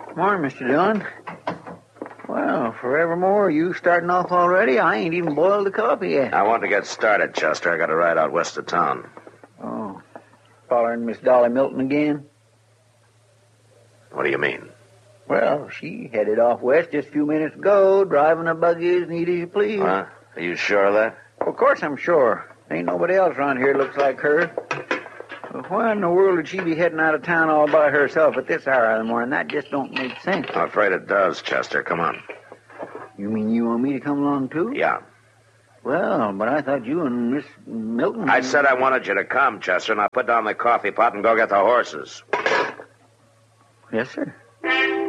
Morning, Mr. Dillon. Well, forevermore, you starting off already? I ain't even boiled the coffee yet. I want to get started, Chester. I got a ride out west of town. Oh, following Miss Dolly Milton again? What do you mean? Well, she headed off west just a few minutes ago, driving a buggy as neat as you please. Huh? Are you sure of that? Of course I'm sure. Ain't nobody else around here looks like her. Well, why in the world would she be heading out of town all by herself at this hour of the morning? That just don't make sense. I'm afraid it does, Chester. Come on. You mean you want me to come along, too? Yeah. Well, but I thought you and Miss Milton... I said I wanted you to come, Chester, and I'll put down the coffee pot and go get the horses. Yes, sir.